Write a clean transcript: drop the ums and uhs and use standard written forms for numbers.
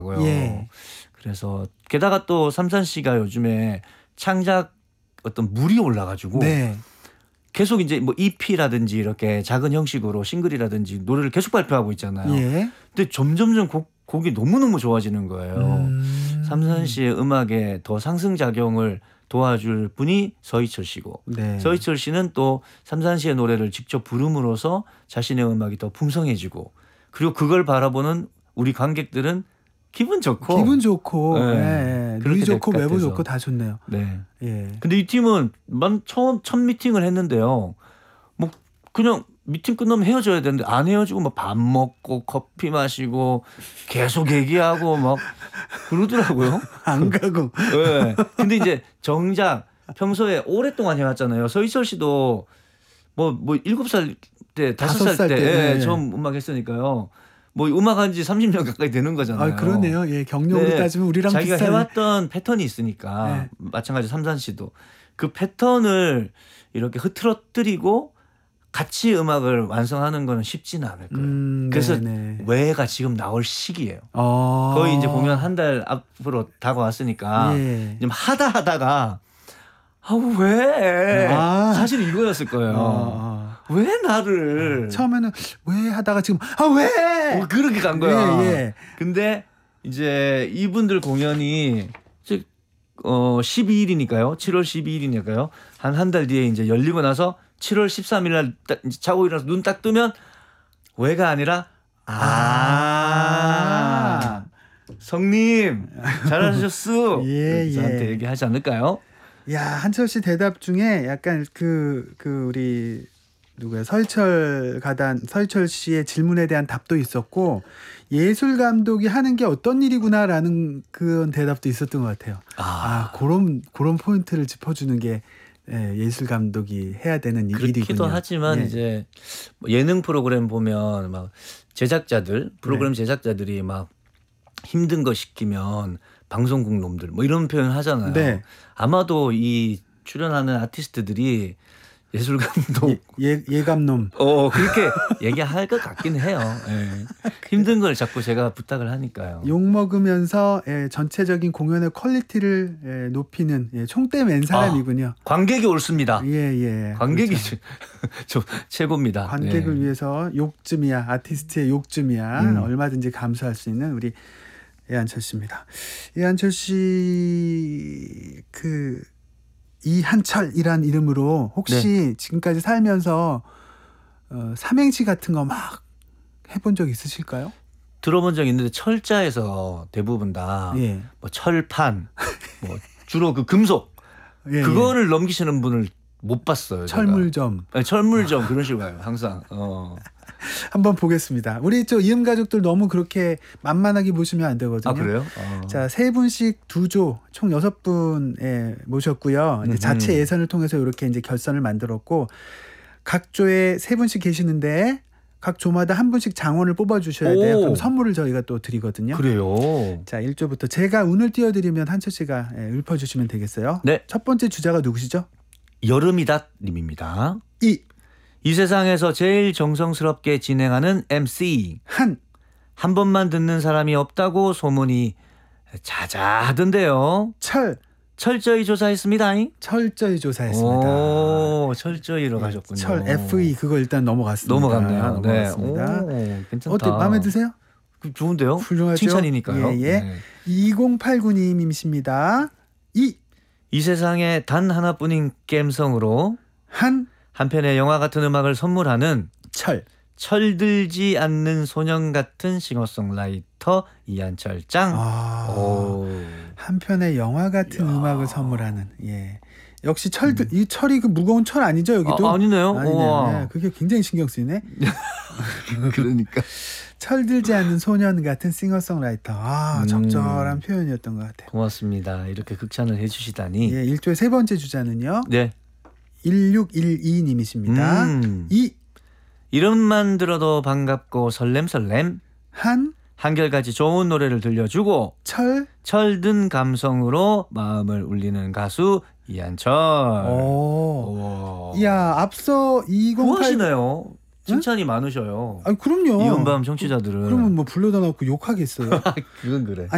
예. 그래서 게다가 또 삼산시가 요즘에 창작 어떤 물이 올라가지고 네. 계속 이제 뭐 EP라든지 이렇게 작은 형식으로 싱글이라든지 노래를 계속 발표하고 있잖아요. 예. 근데 점점점 곡이 너무너무 좋아지는 거예요. 삼산시의 음악에 더 상승작용을 도와줄 분이 서희철 씨고 네. 서희철 씨는 또 삼산시의 노래를 직접 부름으로써 자신의 음악이 더 풍성해지고 그리고 그걸 바라보는 우리 관객들은 기분 좋고 네. 네. 누이 좋고 될 것 외부 같아서. 좋고 다 좋네요. 네. 예. 근데 이 팀은 첫 미팅을 했는데요. 뭐 그냥 미팅 끝나면 헤어져야 되는데 안 헤어지고 막 밥 먹고 커피 마시고 계속 얘기하고 막 그러더라고요. 안 가고. 네. 근데 이제 정작 평소에 오랫동안 해왔잖아요. 서희철 씨도 뭐 7살 때, 5살 때 네. 처음 음악 했으니까요. 뭐 음악한 지 30년 가까이 되는 거잖아요. 아, 그러네요. 예, 경력으로 네. 따지면 우리랑 자기가 비슷하네. 해왔던 패턴이 있으니까 네. 마찬가지로 삼산 씨도 그 패턴을 이렇게 흐트러뜨리고 같이 음악을 완성하는 거는 쉽지는 않을 거예요. 그래서 네네. 외가 지금 나올 시기예요. 거의 이제 공연 한 달 앞으로 다가왔으니까 예. 지금 하다가 왜 사실 이거였을 거예요. 왜 나를 처음에는 왜 하다가 지금 왜 그렇게 간 거야. 예. 근데 이제 이분들 공연이 12일이니까요. 7월 12일이니까요. 한 달 뒤에 이제 열리고 나서 7월 13일 날 자고 일어나서 눈 딱 뜨면 왜가 아니라 성님 잘하셨어. 예, 저한테 예. 얘기하지 않을까요? 야, 한철 씨 대답 중에 약간 그 우리 누구야? 서희철 씨의 질문에 대한 답도 있었고 예술 감독이 하는 게 어떤 일이구나라는 그런 대답도 있었던 것 같아요. 그런 포인트를 짚어주는 게 예술 감독이 해야 되는 일이군요. 그렇기도 하지만 예. 이제 예능 프로그램 보면 막 프로그램 제작자들이 막 힘든 거 시키면 방송국 놈들 뭐 이런 표현 하잖아요. 네. 아마도 이 출연하는 아티스트들이 예술 감독 예감놈 그렇게 얘기할 것 같긴 해요. 예. 힘든 걸 자꾸 제가 부탁을 하니까요. 욕 먹으면서 전체적인 공연의 퀄리티를 높이는 총대 맨 사람이군요. 관객이 옳습니다. 예. 관객이 그렇죠. 저 최고입니다. 관객을 네. 위해서 욕쯤이야, 아티스트의 욕쯤이야 얼마든지 감수할 수 있는 우리 이한철 씨입니다. 이한철 씨 이한철이란 이름으로 혹시 지금까지 살면서 삼행시 같은 거 막 해본 적 있으실까요? 들어본 적 있는데 철자에서 대부분 다 예. 뭐 철판, 뭐 주로 그 금속 예, 그거를 넘기시는 분을 못 봤어요. 철물점. 제가. 철물점 그런 식으로 가요. 항상. 한번 보겠습니다. 우리 이음 가족들 너무 그렇게 만만하게 보시면 안 되거든요. 그래요? 자, 3분씩 2조 총 6분 모셨고요. 이제 자체 예선을 통해서 이렇게 이제 결선을 만들었고 각 조에 3분씩 계시는데 각 조마다 한 분씩 장원을 뽑아주셔야 돼요. 그럼 선물을 저희가 또 드리거든요. 그래요. 자, 1조부터 제가 운을 띄워드리면 한철 씨가 읊어주시면 되겠어요. 네. 첫 번째 주자가 누구시죠? 여름이다 님입니다. 이 세상에서 제일 정성스럽게 진행하는 MC. 한 번만 듣는 사람이 없다고 소문이 자자하던데요. 철저히 조사했습니다. 철저히 조사했습니다. 철저히로 가셨군요. 철 FE 그거 일단 넘어갔습니다. 넘어갔네요. 넘어갔습니다. 네. 괜찮다. 어때 마음에 드세요? 좋은데요? 훌륭하죠? 칭찬이니까요. 예. 네. 2089님이십니다. 이 세상에 단 하나뿐인 갬성으로 한 편의 영화 같은 음악을 선물하는 철들지 않는 소년 같은 싱어송라이터 이한철 짱. 한 편의 영화 같은 음악을 선물하는. 예. 역시 이 철이 그 무거운 철 아니죠 여기도? 아니네요. 네, 그게 굉장히 신경 쓰이네. 그러니까 철들지 않는 소년 같은 싱어송라이터. 적절한 표현이었던 것 같아요. 고맙습니다. 이렇게 극찬을 해주시다니. 예, 1조의 세 번째 주자는요. 네. 1612님이십니다. 이름만 들어도 반갑고 설렘 한결같이 좋은 노래를 들려주고 철든 감성으로 마음을 울리는 가수 이한철. 이야, 앞서 2088 구하시네요. 칭찬이 많으셔요. 그럼요. 이은밤 청취자들은. 그러면 뭐 불러다 놓고 욕하겠어요. 그건 그래.